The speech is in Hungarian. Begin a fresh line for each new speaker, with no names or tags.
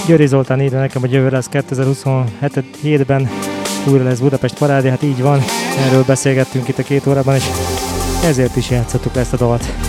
Győri Zoltán írja nekem, hogy jövő lesz 2027-ben újra lesz Budapest Parádi, hát így van, erről beszélgettünk itt a 2 órában, és ezért is játszottuk ezt a dalt.